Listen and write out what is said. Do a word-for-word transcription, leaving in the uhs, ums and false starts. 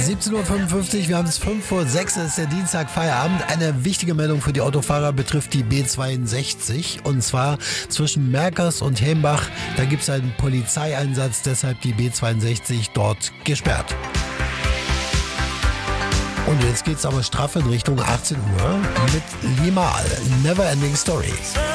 siebzehn Uhr fünfundfünfzig, wir haben es fünf vor sechs, es ist der Dienstag, Feierabend. Eine wichtige Meldung für die Autofahrer betrifft die B zweiundsechzig. Und zwar zwischen Merkers und Hembach. Da gibt es einen Polizeieinsatz, deshalb die B zweiundsechzig dort gesperrt. Und jetzt geht's aber straff in Richtung achtzehn Uhr mit Limahl. Never Ending Story.